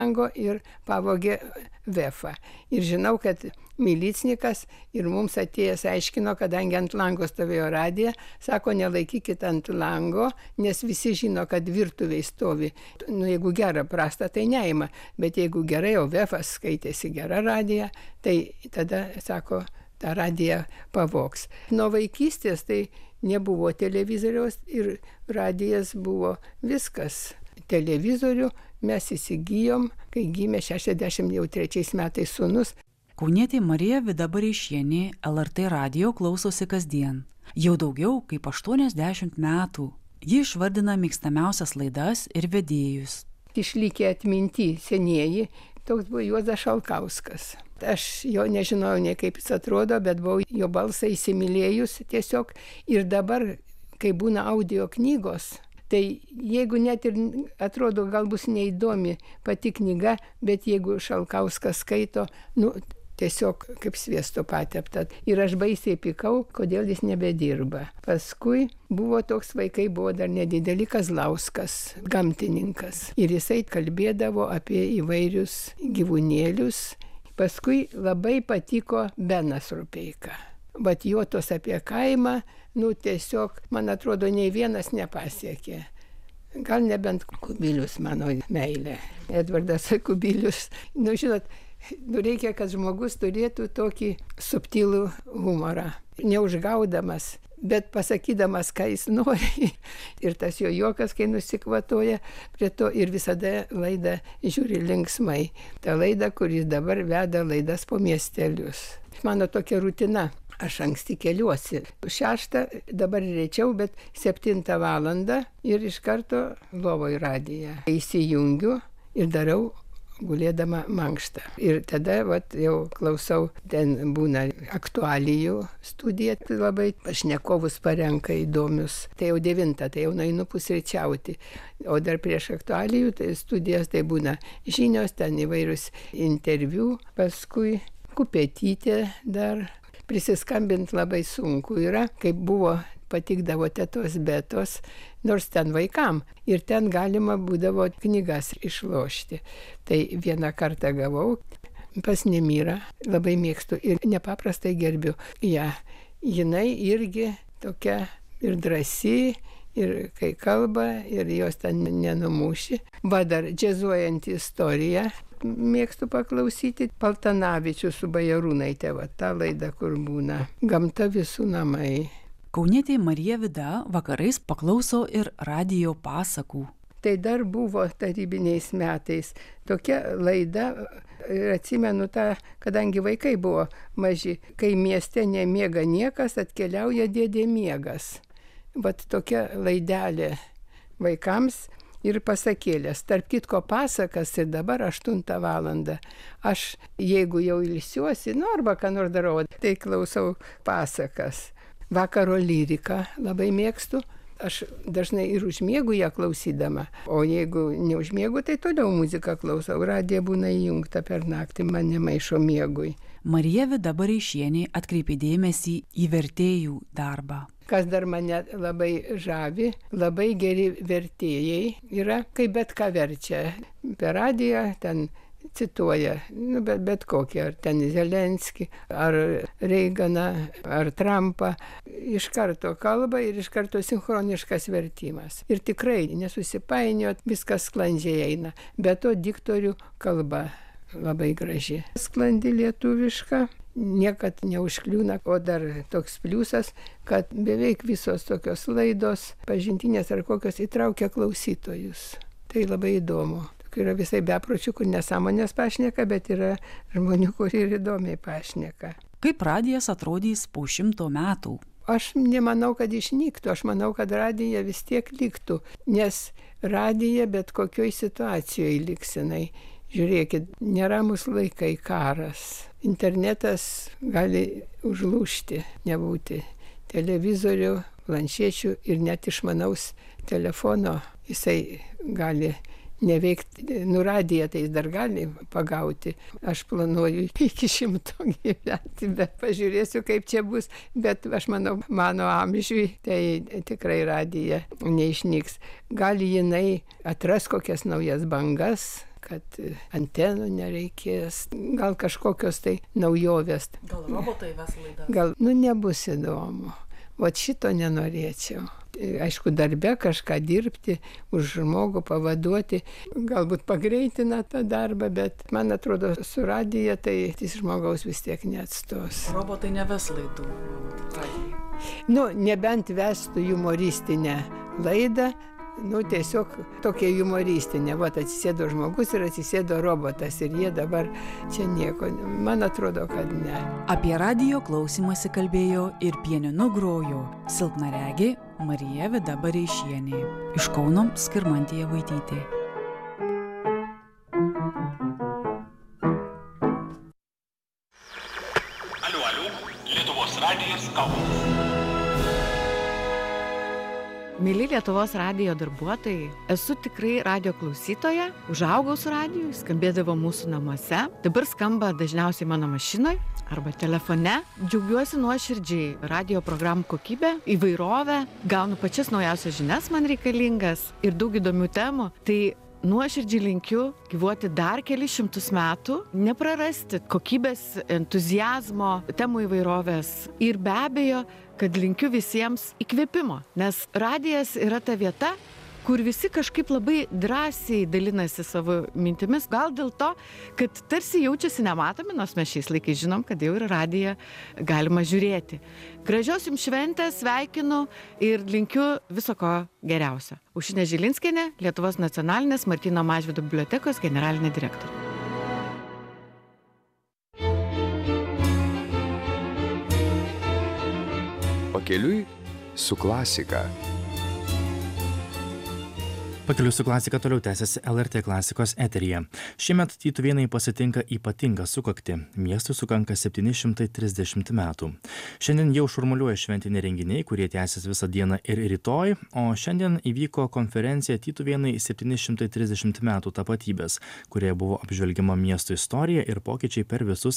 lango ir pavogė vefą. Ir žinau, kad milicnikas ir mums atėjęs aiškino, kadangi ant lango stovėjo radija, sako, nelaikykit ant lango, nes visi žino, kad virtuviai stovi. Jeigu gera prasta, tai neima, bet jeigu gerai, o vefas skaitėsi gera radija, tai tada, sako, tą radiją pavogs. Nuo vaikystės tai nebuvo televizoriaus ir radijas buvo viskas. Televizorių mes įsigijom, kai gimė 63 metais sūnus. Kaunietė Marija Vida Bareišienė LRT radijo klausosi kasdien. Jau daugiau kaip 80 metų. Ji išvardina mėgstamiausias laidas ir vedėjus. Išlikė atminti senieji, toks buvo Juozas Šalkauskas. Aš jo nežinojau nei kaip jis atrodo, bet buvau jo balsą įsimylėjus tiesiog. Ir dabar, kai būna audio knygos, tai jeigu net ir atrodo gal bus neįdomi pati knyga, bet jeigu Šalkauskas skaito, tiesiog kaip sviesto patepta. Ir aš baisiai pykau, kodėl jis nebedirba. Paskui buvo toks vaikai, buvo dar nedideli Kazlauskas, gamtininkas. Ir jisai kalbėdavo apie įvairius gyvūnėlius. Paskui labai patiko Benas Rupeika. Bet jo tos apie kaimą, tiesiog, man atrodo, nei vienas nepasiekė. Gal nebent Kubilius mano meilė. Edvardas Kubilius. Žinot, reikia, kad žmogus turėtų tokį subtilų humorą. Neužgaudamas, bet pasakydamas, ką jis nori. Ir tas jo juokas, kai nusikvatoja prie to ir visada laidą žiūri linksmai. Ta laida, kuris dabar veda laidas po miestelius. Mano tokia rutina. Aš anksti keliuosi. 6, dabar rečiau, bet 7 valandą ir iš karto lovoj radiją. Įsijungiu ir darau gulėdama mankštą. Ir tada jau klausau, ten būna aktualijų studija, tai labai pašnekovus parenka įdomius. Tai jau 9, tai jau nueinu pusryčiauti. O dar prieš aktualijų tai studijas, tai būna žinios, ten įvairius interviu, paskui Kupetytė dar. Prisiskambinti labai sunku yra, kaip buvo, patikdavo tetos betos, nors ten vaikam. Ir ten galima būdavo knygas išlošti. Tai vieną kartą gavau pas Nemirą, labai mėgstu ir nepaprastai gerbiu ją. Jinai irgi tokia ir drąsi, ir kai kalba, ir jos ten nenumuši. Va dar džiazuojanti istorija. Mėgstu paklausyti Paltanavičių su Bajarūnaitė, tą laidą, kur būna Gamta visų namai. Kaunietė Marija Vida vakarais paklauso ir radijo pasakų. Tai dar buvo tarybiniais metais tokia laida, ir atsimenu tą, kadangi vaikai buvo maži, kai mieste nemiega niekas, atkeliauja dėdė miegas. Vat tokia laidelė vaikams. Ir pasakėlės. Tarp kitko pasakas ir dabar 8 valandą. Aš, jeigu jau ilsiuosi, arba ką nors darau, tai klausau pasakas. Vakaro lyriką labai mėgstu. Aš dažnai ir užmiegu ją klausydama. O jeigu neužmiegu, tai toliau muziką klausau. Radija būna įjungta per naktį, man nemaišo miegui. Marija Vida Bareišienė atkreipė dėmesį į vertėjų darbą. Kas dar mane labai žavi, labai geri vertėjai yra, kai bet ką verčia. Per radiją ten cituoja, bet kokį, ar ten Zelenskį, ar Reiganą, ar Trumpą. Iš karto kalba ir iš karto sinchroniškas vertimas. Ir tikrai nesusipainiot, viskas sklandžiai eina. Be to diktorių kalba labai graži. Sklandi lietuviška. Niekad neužkliūna, o dar toks pliusas, kad beveik visos tokios laidos, pažintinės ar kokios, įtraukia klausytojus. Tai labai įdomu. Yra visai bepročių, kur nesąmonės pašneka, bet yra žmonių, kurie ir įdomiai pašneka. Kaip radijas atrodys po 100 metų? Aš nemanau, kad išnyktų, aš manau, kad radija vis tiek liktų, nes radija bet kokioj situacijoje liksinai. Žiūrėkit, neramus laikai, karas. Internetas gali užlūžti, nebūti televizorių, planšečių ir net išmanaus telefono. Jisai gali neveikti, radiją tai jis dar gali pagauti. Aš planuoju iki 100 gyventi, bet pažiūrėsiu, kaip čia bus. Bet aš manau, mano amžiui tai tikrai radija neišnyks. Gali jinai atras kokias naujas bangas, kad antenų nereikės, gal kažkokios tai naujovės. Gal robotai ves laidas? Gal, nebus įdomu. Vat šito nenorėčiau. Aišku, darbe kažką dirbti, už žmogų pavaduoti, galbūt pagreitina tą darbą, bet man atrodo, su radija tai žmogaus vis tiek neatstos. Robotai neves laidų. Nebent vestų humoristinę laidą, tiesiog tokia humoristinė. Vat atsisėdo žmogus ir atsisėdo robotas ir jie dabar čia nieko. Man atrodo, kad ne. Apie radijo klausymąsi kalbėjo ir pianinu grojo silpnaregė Marija Vida Bareišienė. Iš Kauno Skirmantė Vaitytė. Aliu, Lietuvos radijas Kaunas. Mėly Lietuvos radijo darbuotojai, esu tikrai radijo klausytoja, užaugau su radiju, skambėdavo mūsų namuose, dabar skamba dažniausiai mano mašinoje arba telefone. Džiaugiuosi nuoširdžiai radijo programų kokybę, įvairovę, gaunu pačias naujausias žinias man reikalingas ir daug įdomių temų. Tai nuoširdžiai linkiu gyvuoti dar kelis šimtus metų, neprarasti kokybės, entuziazmo, temų įvairovės ir be abejo, kad linkiu visiems įkvėpimo, nes radijas yra ta vieta, kur visi kažkaip labai drąsiai dalinasi savo mintimis, gal dėl to, kad tarsi jaučiasi nematomi, nors mes šiais laikais žinom, kad jau ir radiją galima žiūrėti. Gražios jums šventės, sveikinu ir linkiu viso ko geriausio. Aušrinė Žilinskienė, Lietuvos nacionalinės Martyno Mažvydo bibliotekos generalinė direktorė. Pakeliui su klasika. Pakeliui su klasika toliau tęsiasi LRT klasikos eteryje. Šiemet Tytuvėnai pasitinka ypatingą sukaktį. Miestui sukanka 730 metų. Šiandien jau šurmuliuoja šventiniai renginiai, kurie tęsis visą dieną ir rytoj, o šiandien įvyko konferencija Tytuvėnai 730 metų tapatybės, kurioje buvo apžvelgiama miesto istorija ir pokyčiai per visus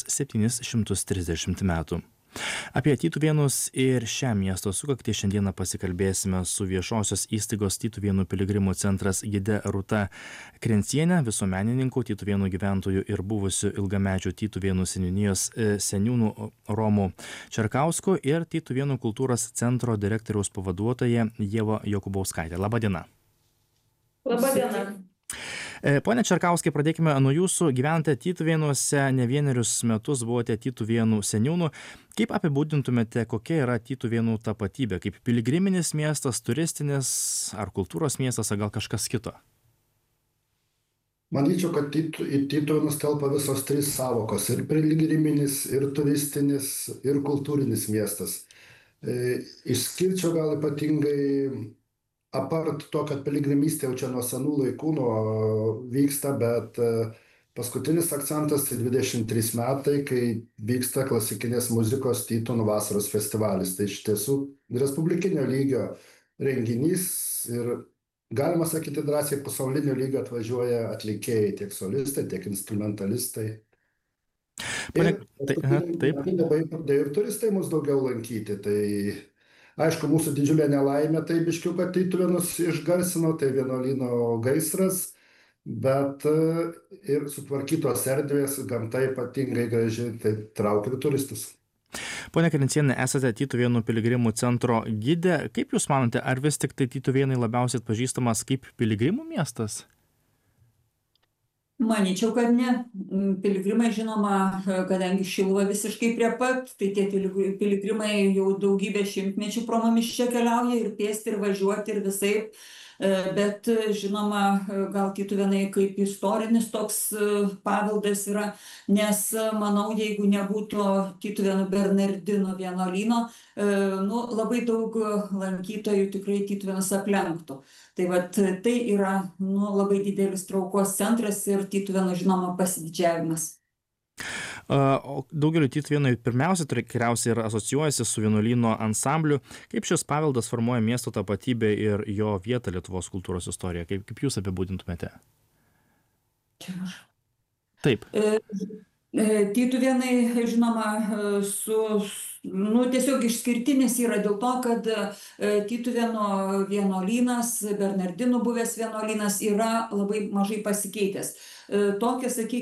730 metų. Apie Tytuvėnus ir šią miesto sukaktį šiandieną pasikalbėsime su viešosios įstaigos Tytuvėnų piligrimų centras gide Rūta Krencienė, visuomenininku, Tytuvėnų gyventojų ir buvusių ilgamečių Tytuvėnų seniūnijos seniūnų Romu Čerkausku ir Tytuvėnų kultūros centro direktoriaus pavaduotoja Ieva Jokubauskaitė. Labadiena. Labadiena. Pone Čerkauskai, pradėkime nuo jūsų. Gyvenate Tytuvėnuose ne vienerius metus, buvote Tytuvėnų seniūnų. Kaip apibūdintumėte, kokia yra Tytuvėnų tapatybė? Kaip piligriminis miestas, turistinis ar kultūros miestas, ar gal kažkas kito? Manyčiau, kad į Tytuvėnus telpa visos trys sąvokos - ir piligriminis, ir turistinis, ir kultūrinis miestas. Išskirčiau gal ypatingai apart to, kad piligrimystė jau čia nuo senų laikų vyksta, bet paskutinis akcentas tai 23 metai, kai vyksta klasikinės muzikos Tytuvėnų vasaros festivalis. Tai iš tiesų respublikinio lygio renginys ir galima sakyti drąsiai pasaulinio lygio atvažiuoja atlikėjai, tiek solistai, tiek instrumentalistai. Ir turistai mus daugiau lankyti. Tai aišku, mūsų didžiulė nelaimė, tai biškiu, kad Tytuvėnus išgarsino, tai vienuolyno gaisras, bet ir sutvarkytos erdvės, gamta ypatingai graži, tai traukia turistus. Pone Krencienė, esate Tytuvėnų piligrimų centro gidė. Kaip Jūs manote, ar vis tik tai Tytuvėnai labiausiai atpažįstamas kaip piligrimų miestas? Manyčiau, kad ne. Piligrimai, žinoma, kadangi Šiluva visiškai prie pat, tai tie piligrimai jau daugybę šimtmečių pro mumis čia keliauja ir pėsti, ir važiuoti, ir visaip. Bet, žinoma, gal Tytuvėnai kaip istorinis toks paveldas yra, nes, manau, jeigu nebūtų Tytuvėnų Bernardinų vienuolyno, labai daug lankytojų tikrai Tytuvėnus aplenktų. Tai vat, tai yra labai didelis traukos centras ir Tytuvėnų, žinoma, pasididžiavimas. O daugeliu Tytuvėnai pirmiausia tikriausiai ir asocijuojasi su vienuolyno ansambliu. Kaip šis paveldas formuoja miesto tapatybę ir jo vietą Lietuvos kultūros istorijoje? Kaip Jūs apibūdintumėte? Taip. Tytuvėnai, žinoma, su tiesiog išskirtinis yra dėl to, kad Tytuvėnų vienuolynas, Bernardinų buvęs vienuolynas yra labai mažai pasikeitęs. Tokia, sakykime,